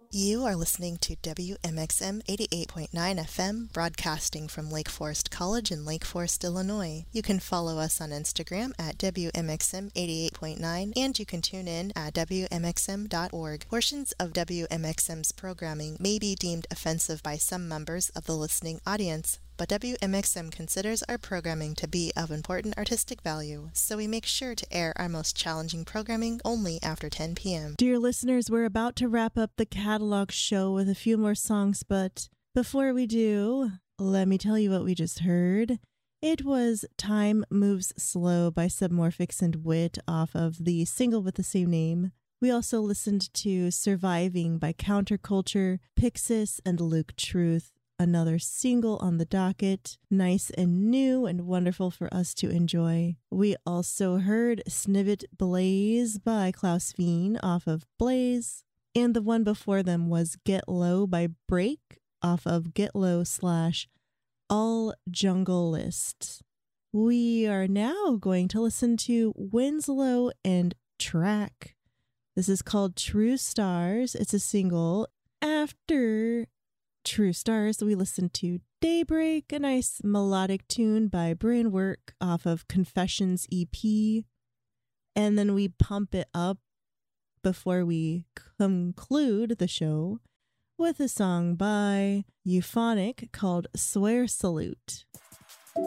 You are listening to WMXM 88.9 FM, broadcasting from Lake Forest College in Lake Forest, Illinois. You can follow us on Instagram at WMXM 88.9, and you can tune in at WMXM.org. Portions of WMXM's programming may be deemed offensive by some members of the listening audience, but WMXM considers our programming to be of important artistic value, so we make sure to air our most challenging programming only after 10 p.m. Dear listeners, we're about to wrap up the catalog show with a few more songs, but before we do, let me tell you what we just heard. It was Time Moves Slow by Submorphics and Wit off of the single with the same name. We also listened to Surviving by Counterculture, Pixis, and Luke Truth. Another single on the docket, nice and new and wonderful for us to enjoy. We also heard Snivet Blaze by Klaus Fien off of Blaze, and the one before them was Get Low by Break off of Get Low / All Jungle List. We are now going to listen to Winslow and Track. This is called True Stars. It's a single. After True Stars, we listened to Daybreak, a nice melodic tune by Brainwork off of Confessions EP. And then we pump it up before we conclude the show with a song by Euphonic called Swear Salute.